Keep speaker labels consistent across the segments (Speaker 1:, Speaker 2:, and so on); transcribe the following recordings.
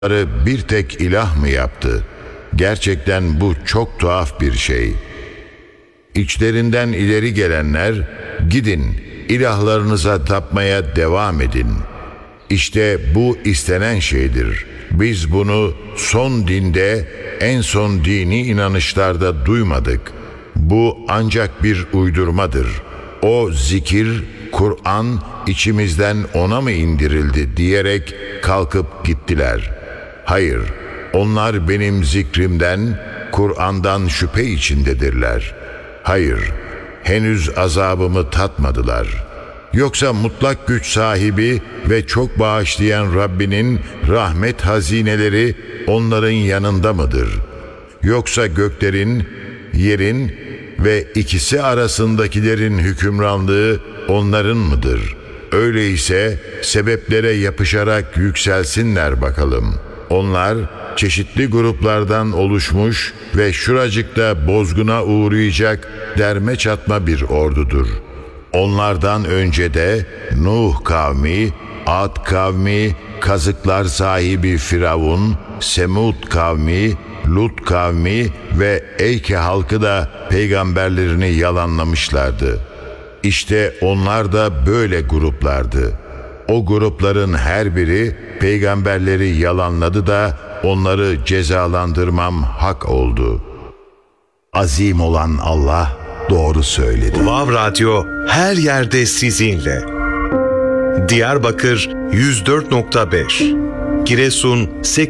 Speaker 1: bir tek ilah mı yaptı? Gerçekten bu çok tuhaf bir şey. İçlerinden ileri gelenler, gidin ilahlarınıza tapmaya devam edin. İşte bu istenen şeydir. Biz bunu son dinde, en son dini inanışlarda duymadık. Bu ancak bir uydurmadır. O zikir, Kur'an içimizden ona mı indirildi diyerek kalkıp gittiler. Hayır, onlar benim zikrimden, Kur'an'dan şüphe içindedirler. Hayır, henüz azabımı tatmadılar. Yoksa mutlak güç sahibi ve çok bağışlayan Rabbinin rahmet hazineleri onların yanında mıdır? Yoksa göklerin, yerin ve ikisi arasındakilerin hükümranlığı onların mıdır? Öyleyse sebeplere yapışarak yükselsinler bakalım. Onlar çeşitli gruplardan oluşmuş ve şuracıkta bozguna uğrayacak derme çatma bir ordudur. Onlardan önce de Nuh kavmi, Ad kavmi, kazıklar sahibi Firavun, Semud kavmi, Lut kavmi ve Eyke halkı da peygamberlerini yalanlamışlardı. İşte onlar da böyle gruplardı. O grupların her biri peygamberleri yalanladı da onları cezalandırmam hak oldu. Azim olan Allah doğru söyledi.
Speaker 2: Vav Radyo her yerde sizinle. Diyarbakır 104.5, Giresun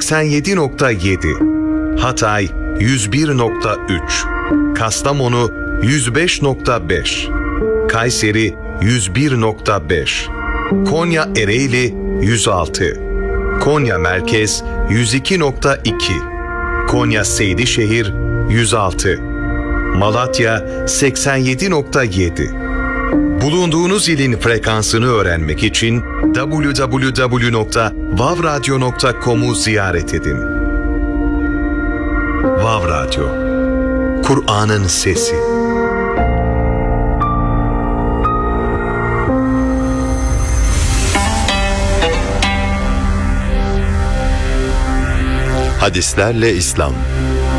Speaker 2: 87.7, Hatay 101.3, Kastamonu 105.5, Kayseri 101.5, Konya Ereğli 106, Konya Merkez 102.2, Konya Seydişehir 106, Malatya 87.7. Bulunduğunuz ilin frekansını öğrenmek için www.vavradyo.com'u ziyaret edin. Vav Radyo, Kur'an'ın sesi.
Speaker 3: Hadislerle İslam.